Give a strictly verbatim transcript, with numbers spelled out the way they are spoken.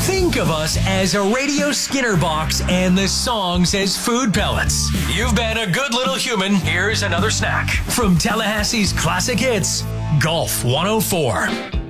Think of us as a radio Skinner box and the songs as food pellets. You've been a good little human. Here's another snack. From Tallahassee's classic hits, Golf one oh four.